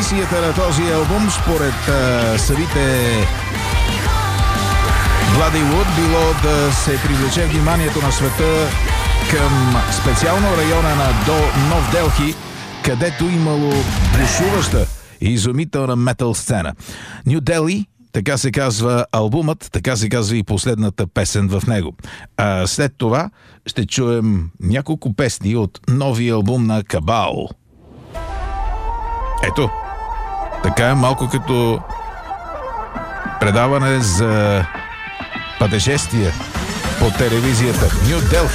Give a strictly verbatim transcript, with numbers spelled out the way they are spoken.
мисията на този албум според а, самите Bloody било да се привлече вниманието на света към специално района на До Нов Делхи, където имало бушуваща и изумителна метал сцена. Ню Дели, така се казва албумът, така се казва и последната песен в него. А след това ще чуем няколко песни от новия албум на Кабал. Ето, така е малко като предаване за пътешествия по телевизията. Ню Делхи.